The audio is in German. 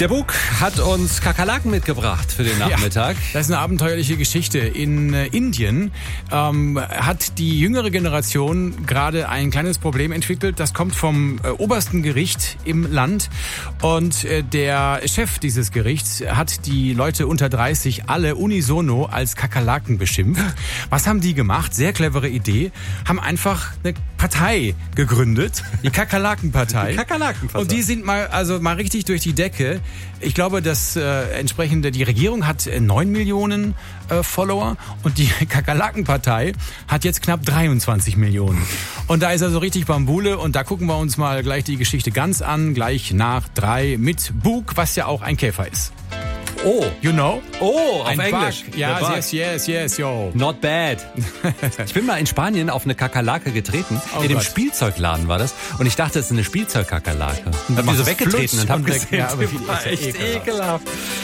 Der Bug hat uns Kakerlaken mitgebracht für den Nachmittag. Ja, das ist eine abenteuerliche Geschichte. In Indien hat die jüngere Generation gerade ein kleines Problem entwickelt. Das kommt vom obersten Gericht im Land. Und der Chef dieses Gerichts hat die Leute unter 30 alle unisono als Kakerlaken beschimpft. Was haben die gemacht? Sehr clevere Idee. Haben einfach eine Partei gegründet. Die Kakerlakenpartei. Die Kakerlakenpartei. Und die sind mal richtig durch die Decke. Ich glaube, dass die Regierung hat 9 Millionen Follower und die Kakerlakenpartei hat jetzt knapp 23 Millionen. Und da ist also richtig Bambule und da gucken wir uns mal gleich die Geschichte ganz an, gleich nach 3 mit Bug, was ja auch ein Käfer ist. Oh. You know? Oh, auf ein Englisch. Bug. Ja, yes, yo. Not bad. Ich bin mal in Spanien auf eine Kakerlake getreten. Oh in dem Gott. Spielzeugladen war das. Und ich dachte, es ist eine Spielzeugkakerlake. Hab die so weggetreten und hab gesehen, ja, aber die war echt ekelhaft.